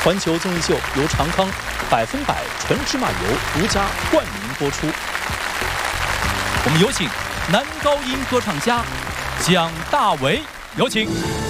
环球综艺秀由长康100%纯芝麻油独家冠名播出。 我们有请男高音歌唱家蒋大为，有请。